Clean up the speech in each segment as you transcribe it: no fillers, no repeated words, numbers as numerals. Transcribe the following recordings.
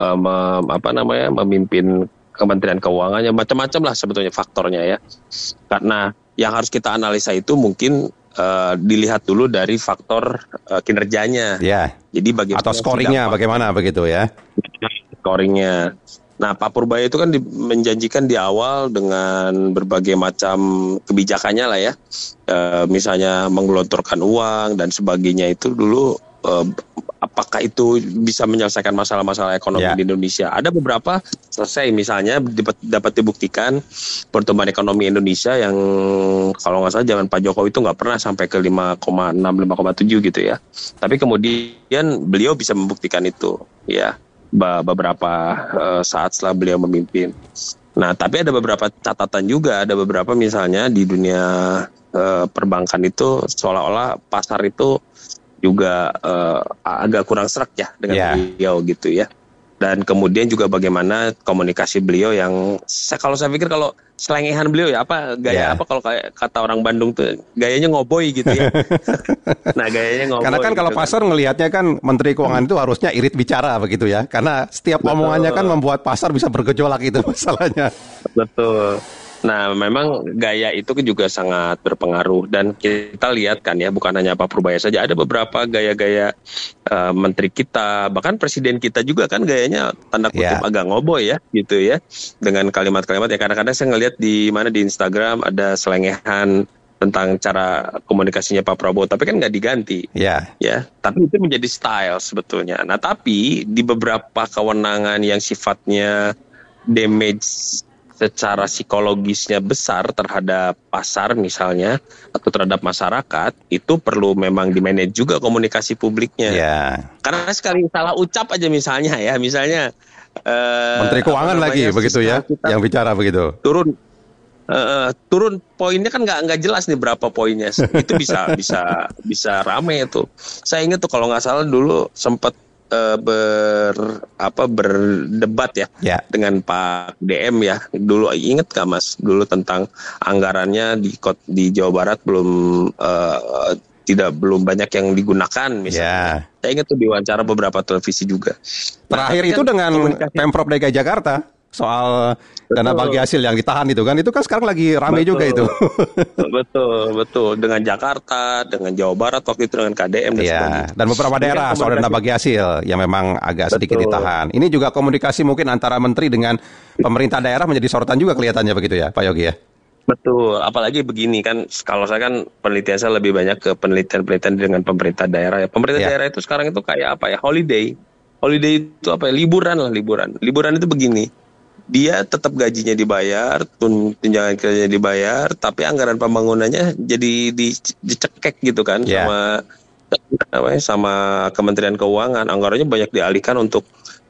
memimpin Kementerian Keuangannya, macam-macam lah sebetulnya faktornya ya. Karena yang harus kita analisa itu mungkin dilihat dulu dari faktor kinerjanya. Ya. Jadi bagaimana atau scoringnya bagaimana begitu ya? Scoringnya. Nah, Pak Purbaya itu kan menjanjikan di awal dengan berbagai macam kebijakannya lah ya, misalnya menggelontorkan uang dan sebagainya itu dulu. Apakah itu bisa menyelesaikan masalah-masalah ekonomi di Indonesia? Ada beberapa selesai, misalnya dapat dibuktikan pertumbuhan ekonomi Indonesia yang kalau nggak salah zaman Pak Jokowi itu nggak pernah sampai ke 5,6, 5,7 gitu ya. Tapi kemudian beliau bisa membuktikan itu ya beberapa saat setelah beliau memimpin. Nah, tapi ada beberapa catatan juga, ada beberapa misalnya di dunia perbankan itu seolah-olah pasar itu juga agak kurang serak ya dengan beliau gitu ya. Dan kemudian juga bagaimana komunikasi beliau yang kalau saya pikir kalau selengehan beliau ya gaya apa kalau kayak kata orang Bandung tuh gayanya ngoboy gitu ya. Nah, gayanya ngoboy. Karena kan kalau pasar ngelihatnya kan Menteri Keuangan itu harusnya irit bicara begitu ya. Karena setiap omongannya kan membuat pasar bisa bergejolak itu masalahnya. Betul. Nah, memang gaya itu juga sangat berpengaruh dan kita lihat kan ya, bukan hanya Pak Purbaya saja, ada beberapa gaya-gaya menteri kita, bahkan presiden kita juga kan gayanya tanda kutip agak ngoboy ya, gitu ya, dengan kalimat-kalimat ya kadang-kadang saya ngelihat di Instagram ada selengehan tentang cara komunikasinya Pak Prabowo, tapi kan nggak diganti, ya, tapi itu menjadi style sebetulnya. Nah, tapi di beberapa kewenangan yang sifatnya damage secara psikologisnya besar terhadap pasar misalnya atau terhadap masyarakat, itu perlu memang di-manage juga komunikasi publiknya. Karena sekali salah ucap aja misalnya Menteri Keuangan lagi begitu ya, yang bicara begitu. Turun poinnya kan nggak jelas nih berapa poinnya. Itu bisa rame itu. Saya ingat tuh kalau nggak salah dulu sempat berdebat ya dengan Pak DM ya. Dulu inget gak Mas dulu tentang anggarannya di Jawa Barat belum banyak yang digunakan misalnya. Saya ingat tuh diwawancara beberapa televisi juga. Terakhir itu dengan Pemprov DKI Jakarta soal dana bagi hasil yang ditahan itu kan sekarang lagi rame juga itu. Betul dengan Jakarta, dengan Jawa Barat waktu itu dengan KDM dan sebagainya. Dan beberapa daerah soal dana bagi hasil yang memang agak sedikit ditahan. Ini juga komunikasi mungkin antara menteri dengan pemerintah daerah menjadi sorotan juga kelihatannya begitu ya, Pak Yogi ya. Betul, apalagi begini kan, kalau saya kan penelitian saya lebih banyak ke penelitian dengan pemerintah daerah ya. Pemerintah daerah itu sekarang itu kayak apa ya, holiday itu apa ya, liburan itu begini. Dia tetap gajinya dibayar, tunjangan kerjanya dibayar, tapi anggaran pembangunannya jadi dicekek gitu kan sama Kementerian Keuangan. Anggarannya banyak dialihkan untuk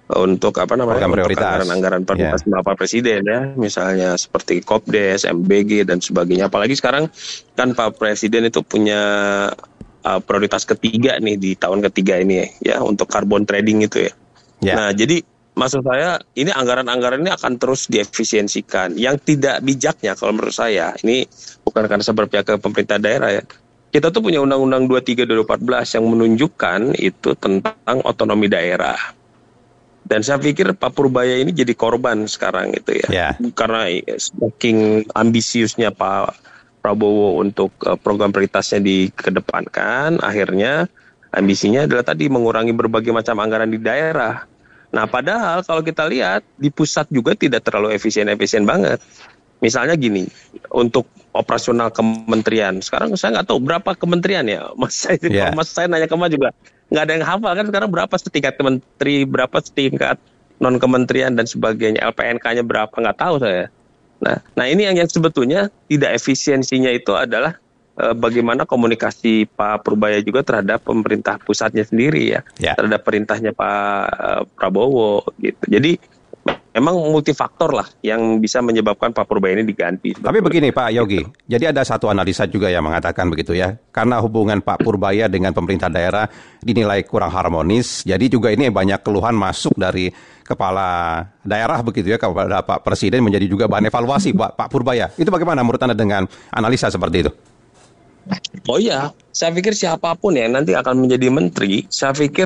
anggaran prioritas Bapak Presiden ya, misalnya seperti Kopdes, MBG dan sebagainya. Apalagi sekarang kan Pak Presiden itu punya prioritas ketiga nih di tahun ketiga ini ya untuk carbon trading itu ya. Nah, jadi maksud saya, ini anggaran-anggaran ini akan terus diefisiensikan. Yang tidak bijaknya kalau menurut saya, ini bukan karena saya berpihak ke pemerintah daerah ya. Kita tuh punya Undang-Undang 23 2014 yang menunjukkan itu tentang otonomi daerah. Dan saya pikir Pak Purbaya ini jadi korban sekarang itu ya. Karena saking ambisiusnya Pak Prabowo untuk program prioritasnya dikedepankan, akhirnya ambisinya adalah tadi mengurangi berbagai macam anggaran di daerah. Nah, padahal kalau kita lihat di pusat juga tidak terlalu efisien banget. Misalnya gini, untuk operasional kementerian, sekarang saya nggak tahu berapa kementerian ya. Mas saya nanya ke Mas juga, nggak ada yang hafal kan sekarang berapa setingkat menteri, berapa setingkat non kementerian dan sebagainya, LPNK-nya berapa nggak tahu saya. Nah ini yang sebetulnya tidak efisiensinya itu adalah bagaimana komunikasi Pak Purbaya juga terhadap pemerintah pusatnya sendiri ya, terhadap perintahnya Pak Prabowo gitu. Jadi memang multifaktor lah yang bisa menyebabkan Pak Purbaya ini diganti. Tapi begini Pak Yogi, jadi ada satu analisa juga yang mengatakan begitu ya, karena hubungan Pak Purbaya dengan pemerintah daerah dinilai kurang harmonis, jadi juga ini banyak keluhan masuk dari kepala daerah begitu ya kepada Pak Presiden, menjadi juga bahan evaluasi Pak Purbaya. Itu bagaimana menurut Anda dengan analisa seperti itu? Oh iya, saya pikir siapapun yang nanti akan menjadi menteri, saya pikir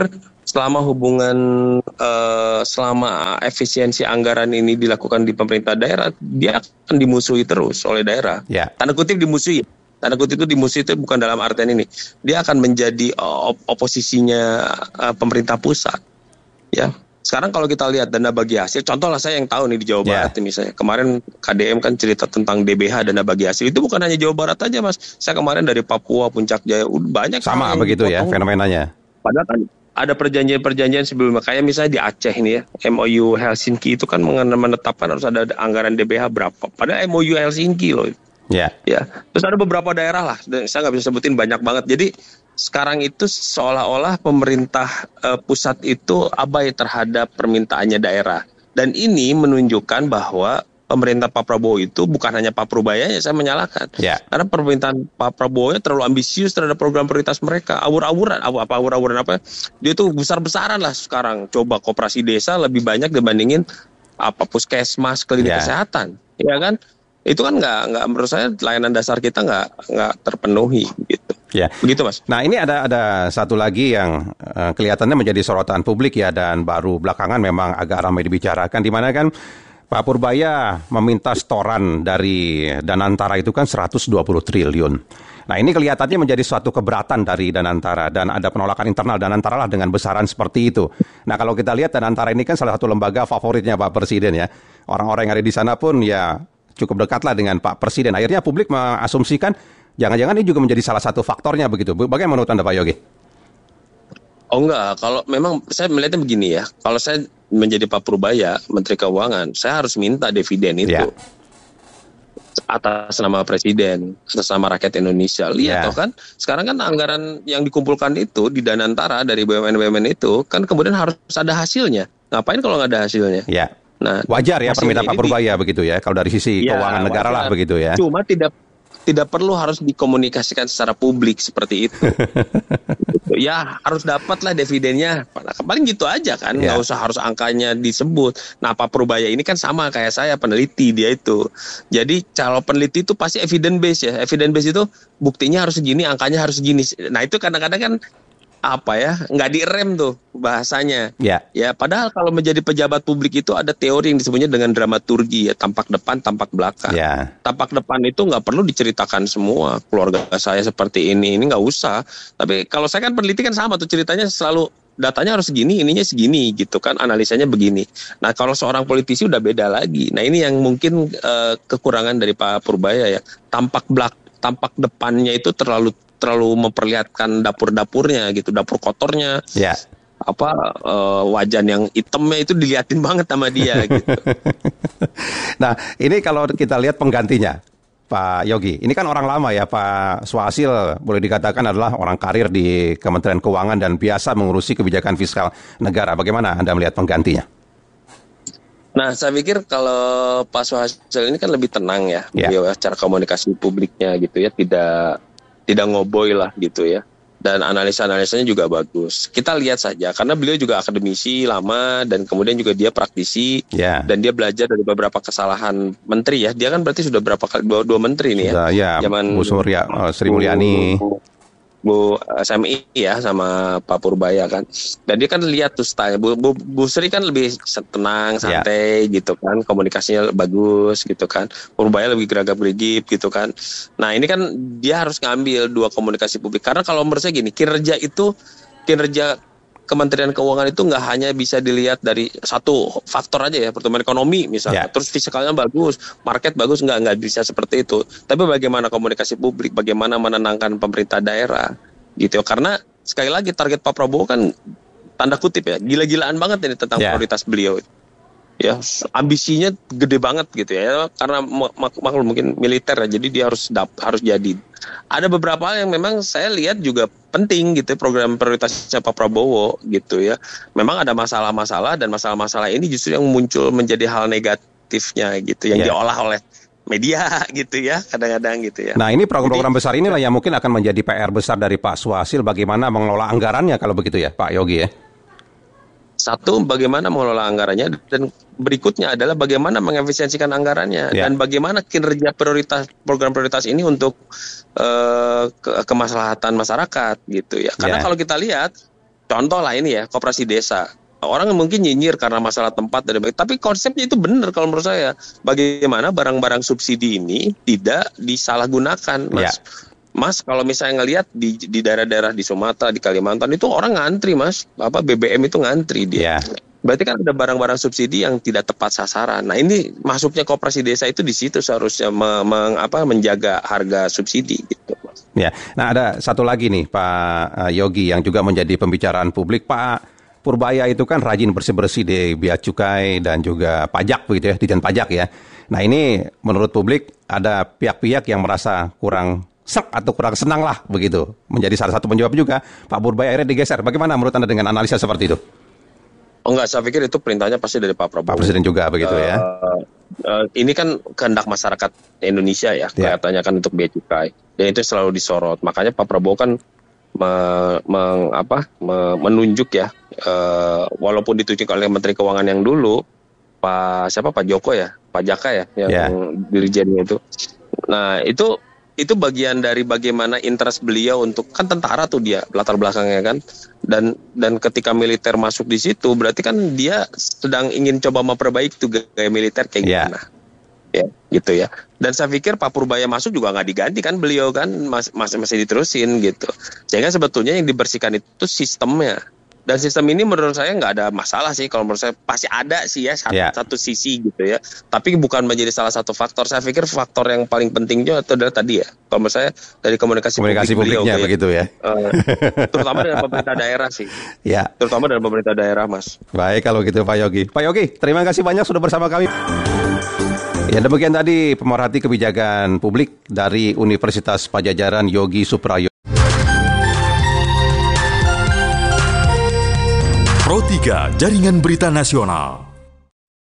selama hubungan selama efisiensi anggaran ini dilakukan di pemerintah daerah, dia akan dimusuhi terus oleh daerah. Ya. Tanda kutip dimusuhi. Tanda kutip itu dimusuhi itu bukan dalam artian ini. Dia akan menjadi oposisinya pemerintah pusat. Ya. Sekarang kalau kita lihat dana bagi hasil, contoh lah saya yang tahu nih di Jawa Barat misalnya. Kemarin KDM kan cerita tentang DBH, dana bagi hasil. Itu bukan hanya Jawa Barat aja, Mas. Saya kemarin dari Papua, Puncak Jaya, banyak sama begitu ya fenomenanya. Padahal kan ada perjanjian-perjanjian sebelumnya, kayak misalnya di Aceh ini ya, MOU Helsinki itu kan menetapkan harus ada anggaran DBH berapa. Padahal MOU Helsinki loh. Ya. Terus ada beberapa daerah lah, saya nggak bisa sebutin banyak banget. Jadi sekarang itu seolah-olah pemerintah pusat itu abai terhadap permintaannya daerah. Dan ini menunjukkan bahwa pemerintah Pak Prabowo itu bukan hanya Pak Purbayanya saya menyalahkan. Karena pemerintahan Pak Prabowo terlalu ambisius terhadap program prioritas mereka. Awur-awuran apa? Dia tuh besar-besaran lah sekarang. Coba koperasi desa lebih banyak dibandingin puskesmas, klinik kesehatan. Ya kan? Itu kan nggak menurut saya layanan dasar kita nggak terpenuhi gitu. Ya. Begitu, Mas. Nah, ini ada satu lagi yang kelihatannya menjadi sorotan publik ya, dan baru belakangan memang agak ramai dibicarakan, di mana kan Pak Purbaya meminta setoran dari Danantara itu kan 120 triliun. Nah, ini kelihatannya menjadi suatu keberatan dari Danantara, dan ada penolakan internal Danantara lah dengan besaran seperti itu. Nah, kalau kita lihat Danantara ini kan salah satu lembaga favoritnya Pak Presiden ya. Orang-orang yang ada di sana pun ya cukup dekatlah dengan Pak Presiden. Akhirnya publik mengasumsikan jangan-jangan ini juga menjadi salah satu faktornya begitu. Bagaimana menurut Anda Pak Yogi? Oh enggak, kalau memang saya melihatnya begini ya. Kalau saya menjadi Pak Purbaya, Menteri Keuangan, saya harus minta dividen itu. Atas nama Presiden, atas nama rakyat Indonesia. Lihat toh kan, sekarang kan anggaran yang dikumpulkan itu di Danantara dari BUMN-BUMN itu kan kemudian harus ada hasilnya. Ngapain kalau nggak ada hasilnya? Nah, wajar ya permintaan Pak Purbaya begitu ya, kalau dari sisi keuangan negara wajar lah begitu ya. Cuma tidak perlu harus dikomunikasikan secara publik seperti itu. Ya harus dapatlah dividennya. Paling gitu aja kan, nggak usah harus angkanya disebut. Nah Pak Purbaya ini kan sama kayak saya, peneliti dia itu. Jadi kalau peneliti itu pasti evidence base ya. Evidence base itu buktinya harus segini, angkanya harus segini. Nah itu kadang-kadang kan nggak direm tuh bahasanya. Ya padahal kalau menjadi pejabat publik itu ada teori yang disebutnya dengan dramaturgi ya, tampak depan, tampak belakang. Tampak depan itu nggak perlu diceritakan semua, keluarga saya seperti ini nggak usah. Tapi kalau saya kan peneliti kan sama tuh ceritanya, selalu datanya harus segini, ininya segini gitu kan, analisanya begini. Nah kalau seorang politisi udah beda lagi. Nah ini yang mungkin kekurangan dari Pak Purbaya ya, tampak depannya itu terlalu memperlihatkan dapur-dapurnya gitu, dapur kotornya. Wajan yang hitamnya itu diliatin banget sama dia gitu. Nah, ini kalau kita lihat penggantinya Pak Yogi, ini kan orang lama ya, Pak Swasil boleh dikatakan adalah orang karir di Kementerian Keuangan dan biasa mengurusi kebijakan fiskal negara. Bagaimana Anda melihat penggantinya? Nah, saya pikir kalau Pak Swasil ini kan lebih tenang ya, beliau cara komunikasi publiknya gitu ya, tidak ngoboy lah gitu ya. Dan analisa-analisanya juga bagus. Kita lihat saja, karena beliau juga akademisi lama, dan kemudian juga dia praktisi, dan dia belajar dari beberapa kesalahan menteri ya. Dia kan berarti sudah berapa kali, dua menteri nih ya. Zaman Bu Sri Mulyani, Bu SMI ya, sama Pak Purbaya kan. Dan dia kan lihat tuh style. Bu Sri kan lebih tenang, santai gitu kan. Komunikasinya bagus gitu kan. Purbaya lebih geragap-gerigip gitu kan. Nah ini kan dia harus ngambil dua komunikasi publik. Karena kalau menurut saya gini, kinerja Kementerian Keuangan itu nggak hanya bisa dilihat dari satu faktor aja ya, pertumbuhan ekonomi misalnya, terus fiskalnya bagus, market bagus, nggak bisa seperti itu. Tapi bagaimana komunikasi publik, bagaimana menenangkan pemerintah daerah, gitu. Karena sekali lagi target Pak Prabowo kan tanda kutip ya, gila-gilaan banget ini tentang prioritas beliau. Ya, ambisinya gede banget gitu ya, karena maklum mungkin militer ya, jadi dia harus jadi. Ada beberapa hal yang memang saya lihat juga penting gitu, program prioritasnya Pak Prabowo gitu ya. Memang ada masalah-masalah, dan masalah-masalah ini justru yang muncul menjadi hal negatifnya gitu, yang diolah oleh media gitu ya, kadang-kadang gitu ya. Nah ini program-program besar inilah yang mungkin akan menjadi PR besar dari Pak Swasil, bagaimana mengelola anggarannya kalau begitu ya Pak Yogi ya. Satu, bagaimana mengelola anggarannya, dan berikutnya adalah bagaimana mengefisiensikan anggarannya, dan bagaimana kinerja program prioritas ini untuk kemaslahatan masyarakat gitu ya. Karena kalau kita lihat Contoh lah ini ya, koperasi desa. Orang mungkin nyinyir karena masalah tempat dan sebagainya, tapi konsepnya itu benar kalau menurut saya. Bagaimana barang-barang subsidi ini tidak disalahgunakan, Mas. Mas, kalau misalnya ngelihat di daerah-daerah di Sumatera, di Kalimantan itu orang ngantri, Mas. BBM itu ngantri dia. Berarti kan ada barang-barang subsidi yang tidak tepat sasaran. Nah, ini masuknya koperasi desa itu di situ seharusnya menjaga harga subsidi gitu, Mas. Ya. Nah, ada satu lagi nih Pak Yogi yang juga menjadi pembicaraan publik. Pak Purbaya itu kan rajin bersih-bersih di bea cukai dan juga pajak begitu ya, Ditjen Pajak ya. Nah, ini menurut publik ada pihak-pihak yang merasa kurang sek atau kurang senang lah begitu. Menjadi salah satu penjawab juga Pak Purbaya akhirnya digeser. Bagaimana menurut Anda dengan analisa seperti itu? Oh enggak, saya pikir itu perintahnya pasti dari Pak Prabowo. Pak Presiden juga begitu ya. Ini kan kehendak masyarakat Indonesia ya, kelihatannya kan untuk bea cukai. Dan itu selalu disorot. Makanya Pak Prabowo kan menunjuk ya, walaupun ditunjuk oleh Menteri Keuangan yang dulu, Pak Joko ya, Pak Jaka ya, yang dirijennya itu. Nah itu bagian dari bagaimana interest beliau untuk, kan tentara tuh dia latar belakangnya kan, dan ketika militer masuk di situ berarti kan dia sedang ingin coba memperbaiki tuh gaya militer kayak gimana. Ya, gitu ya. Dan saya pikir Pak Purbaya masuk juga nggak diganti kan, beliau kan masih diterusin gitu. Sehingga sebetulnya yang dibersihkan itu sistemnya. Dan sistem ini menurut saya nggak ada masalah sih. Kalau menurut saya pasti ada sih ya satu sisi gitu ya. Tapi bukan menjadi salah satu faktor. Saya pikir faktor yang paling pentingnya itu adalah tadi ya. Kalau menurut saya dari komunikasi publiknya beliau, begitu ya. Terutama dengan pemerintah daerah sih. Ya. Terutama dengan pemerintah daerah, Mas. Baik kalau gitu Pak Yogi. Pak Yogi, terima kasih banyak sudah bersama kami. Ya, demikian tadi pemerhati kebijakan publik dari Universitas Padjadjaran Yogi Suprayono. Pro 3 Jaringan Berita Nasional.